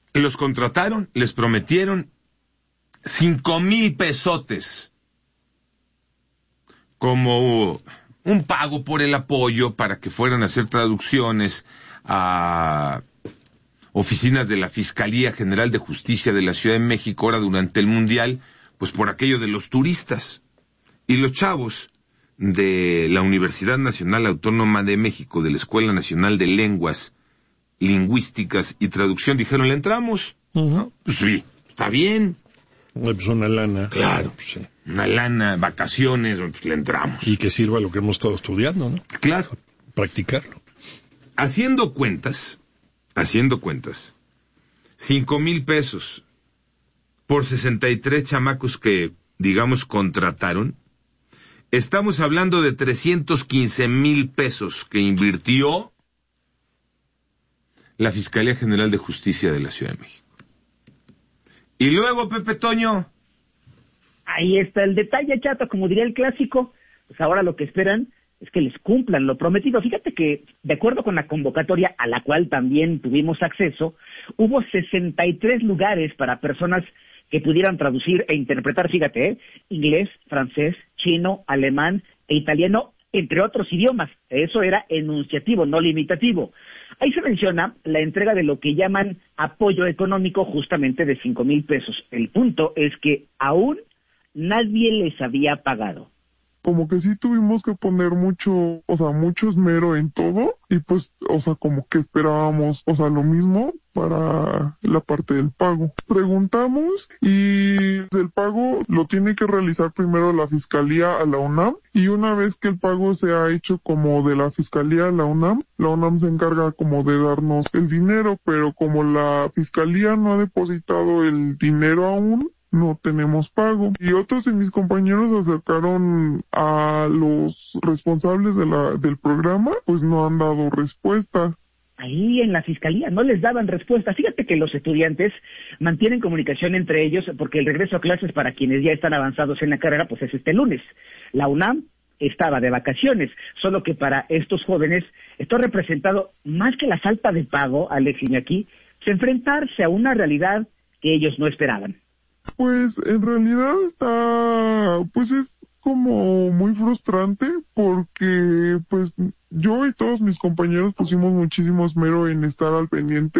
Los contrataron, les prometieron 5,000 pesotes como un pago por el apoyo para que fueran a hacer traducciones a oficinas de la Fiscalía General de Justicia de la Ciudad de México ahora durante el Mundial, pues por aquello de los turistas. Y los chavos de la Universidad Nacional Autónoma de México, de la Escuela Nacional de Lenguas, Lingüísticas y Traducción, dijeron, ¿le entramos? ¿No? Pues sí, está bien. Pues una lana. Claro, pues sí. Una lana, vacaciones, pues le entramos. Y que sirva lo que hemos estado estudiando, ¿no? Claro. Practicarlo. Haciendo cuentas, 5,000 pesos por 63 chamacos que, digamos, contrataron, estamos hablando de 315,000 pesos que invirtió la Fiscalía General de Justicia de la Ciudad de México. Y luego, Pepe Toño. Ahí está el detalle, Chato, como diría el clásico, pues ahora lo que esperan es que les cumplan lo prometido. Fíjate que, de acuerdo con la convocatoria a la cual también tuvimos acceso, hubo 63 lugares para personas que pudieran traducir e interpretar, fíjate, inglés, francés, chino, alemán e italiano, entre otros idiomas. Eso era enunciativo, no limitativo. Ahí se menciona la entrega de lo que llaman apoyo económico, justamente de 5,000 pesos. El punto es que aún nadie les había pagado. Como que sí tuvimos que poner mucho esmero en todo y pues, como que esperábamos, lo mismo para la parte del pago. Preguntamos y el pago lo tiene que realizar primero la Fiscalía a la UNAM y una vez que el pago se ha hecho como de la Fiscalía a la UNAM se encarga como de darnos el dinero, pero como la Fiscalía no ha depositado el dinero aún, no tenemos pago. Y otros de mis compañeros se acercaron a los responsables del programa, pues no han dado respuesta. Ahí en la Fiscalía no les daban respuesta. Fíjate que los estudiantes mantienen comunicación entre ellos porque el regreso a clases para quienes ya están avanzados en la carrera pues es este lunes. La UNAM estaba de vacaciones, solo que para estos jóvenes esto ha representado más que la falta de pago, Alex Iñaki, pues enfrentarse a una realidad que ellos no esperaban. Pues en realidad es como muy frustrante porque pues yo y todos mis compañeros pusimos muchísimo esmero en estar al pendiente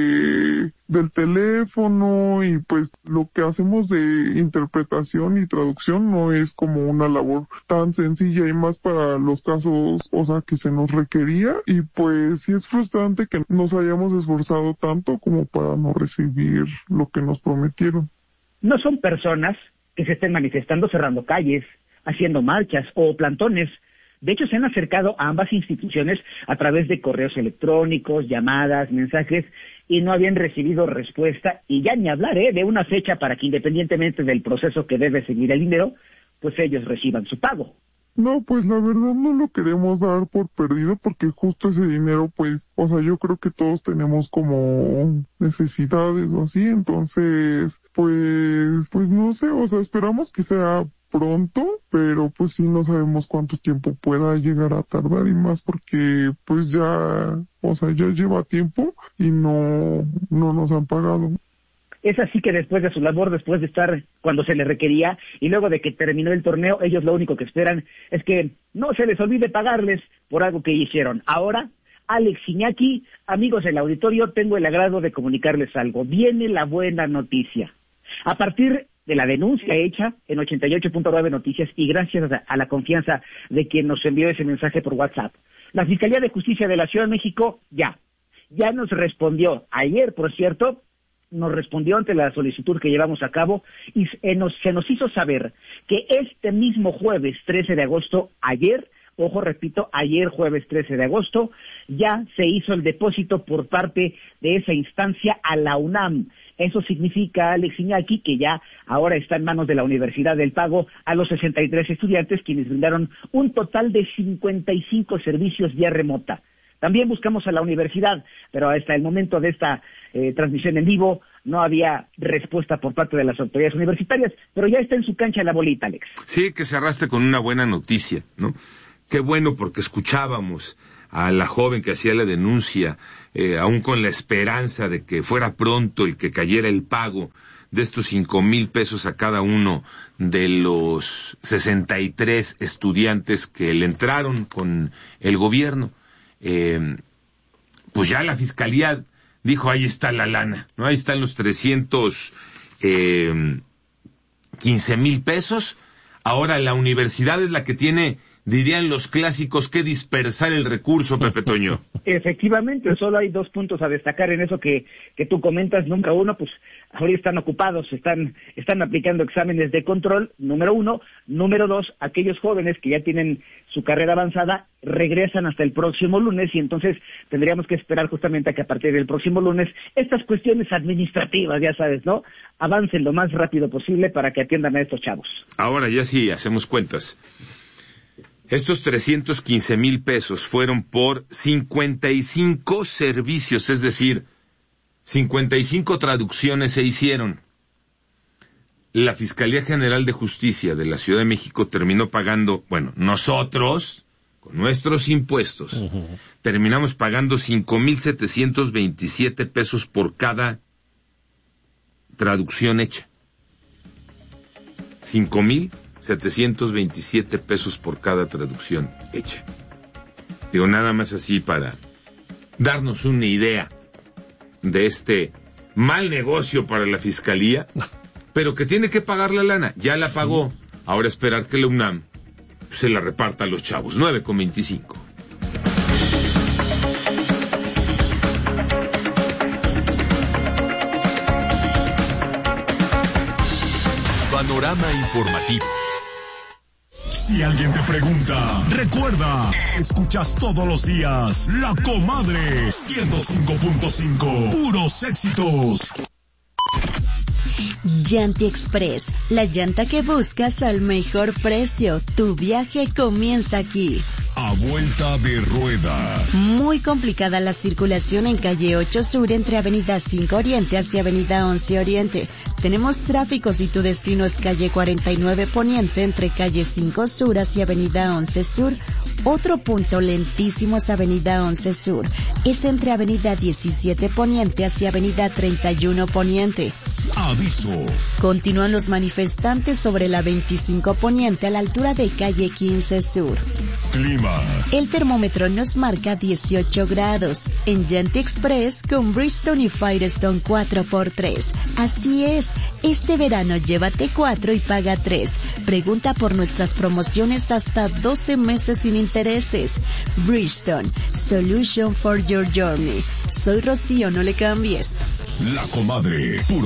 del teléfono y pues lo que hacemos de interpretación y traducción no es como una labor tan sencilla y más para los casos, que se nos requería y pues sí es frustrante que nos hayamos esforzado tanto como para no recibir lo que nos prometieron. No son personas que se estén manifestando cerrando calles, haciendo marchas o plantones. De hecho, se han acercado a ambas instituciones a través de correos electrónicos, llamadas, mensajes, y no habían recibido respuesta, y ya ni hablar de una fecha para que independientemente del proceso que debe seguir el dinero, pues ellos reciban su pago. No, pues la verdad no lo queremos dar por perdido porque justo ese dinero, pues, yo creo que todos tenemos como necesidades o así, entonces, pues no sé, esperamos que sea pronto, pero pues sí no sabemos cuánto tiempo pueda llegar a tardar y más porque pues ya lleva tiempo y no nos han pagado. Es así que después de su labor, después de estar cuando se les requería y luego de que terminó el torneo, ellos lo único que esperan es que no se les olvide pagarles por algo que hicieron. Ahora, Alex Iñaki, amigos del auditorio, tengo el agrado de comunicarles algo. Viene la buena noticia. A partir de la denuncia hecha en 88.9 Noticias y gracias a la confianza de quien nos envió ese mensaje por WhatsApp, la Fiscalía de Justicia de la Ciudad de México ya nos respondió. Ayer, por cierto, nos respondió ante la solicitud que llevamos a cabo y se nos hizo saber que este mismo jueves 13 de agosto, ayer jueves 13 de agosto, ya se hizo el depósito por parte de esa instancia a la UNAM. Eso significa, Alex Iñaki, que ya ahora está en manos de la Universidad del Pago a los 63 estudiantes quienes brindaron un total de 55 servicios vía remota. También buscamos a la universidad, pero hasta el momento de esta transmisión en vivo no había respuesta por parte de las autoridades universitarias, pero ya está en su cancha la bolita, Alex. Sí, que cerraste con una buena noticia, ¿no? Qué bueno, porque escuchábamos a la joven que hacía la denuncia, aún con la esperanza de que fuera pronto el que cayera el pago de estos 5,000 pesos a cada uno de los 63 estudiantes que le entraron con el gobierno. Pues ya la fiscalía dijo, ahí está la lana, ¿no? Ahí están los 315,000 pesos. Ahora la universidad es la que tiene, dirían los clásicos, que dispersar el recurso, Pepe Toño. Efectivamente, solo hay 2 puntos a destacar en eso que tú comentas. Número uno, pues ahorita están ocupados, están aplicando exámenes de control, número 1. Número 2, aquellos jóvenes que ya tienen su carrera avanzada regresan hasta el próximo lunes, y entonces tendríamos que esperar justamente a que a partir del próximo lunes estas cuestiones administrativas, ya sabes, ¿no?, avancen lo más rápido posible para que atiendan a estos chavos. Ahora ya sí, hacemos cuentas. Estos 315,000 pesos fueron por 55 servicios, es decir, 55 traducciones se hicieron. La Fiscalía General de Justicia de la Ciudad de México terminó pagando, bueno, nosotros, con nuestros impuestos, terminamos pagando 5,727 pesos por cada traducción hecha. 5,727 pesos por cada traducción hecha. Digo, nada más así para darnos una idea de este mal negocio para la Fiscalía, pero que tiene que pagar la lana. Ya la pagó. Ahora esperar que la UNAM se la reparta a los chavos. 9:25. Panorama informativo. Si alguien te pregunta, recuerda, escuchas todos los días La Comadre 105.5, puros éxitos. Llanti Express, la llanta que buscas al mejor precio. Tu viaje comienza aquí. A vuelta de rueda. Muy complicada la circulación en calle 8 Sur entre avenida 5 Oriente hacia avenida 11 Oriente. Tenemos tráfico si tu destino es calle 49 Poniente entre calle 5 Sur hacia avenida 11 Sur. Otro punto lentísimo es avenida 11 Sur. Es entre avenida 17 Poniente hacia avenida 31 Poniente. Aviso. Continúan los manifestantes sobre la 25 Poniente a la altura de calle 15 Sur. Clima. El termómetro nos marca 18 grados. En Llanti Express con Bridgestone y Firestone 4x3. Así es, este verano llévate 4 y paga 3. Pregunta por nuestras promociones hasta 12 meses sin intereses. Bridgestone, Solution for your journey. Soy Rocío, no le cambies. La Comadre, puro